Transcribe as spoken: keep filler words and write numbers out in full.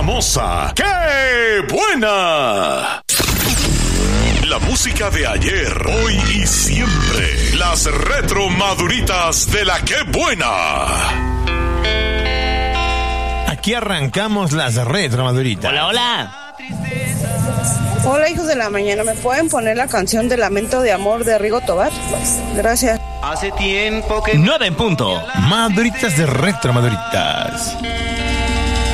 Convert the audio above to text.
famosa, ¡qué buena! La música de ayer, hoy y siempre. Las retro maduritas de la ¡qué buena! Aquí arrancamos las retro maduritas. Hola, hola. Hola, hijos de la mañana. ¿Me pueden poner la canción de Lamento de Amor de Rigo Tobar? Gracias. Hace tiempo que... Nueve en punto. Maduritas de retro maduritas.